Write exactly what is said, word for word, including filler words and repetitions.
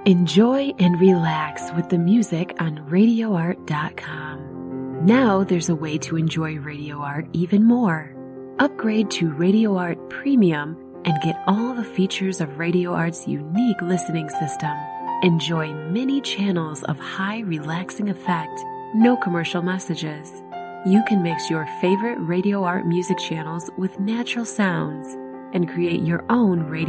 Enjoy and relax with the music on radio art dot com. Now there's a way to enjoy Radio Art even more. Upgrade to Radio Art Premium and get all the features of Radio Art's unique listening system. Enjoy many channels of high relaxing effect, no commercial messages. You can mix your favorite Radio Art music channels with natural sounds and create your own radio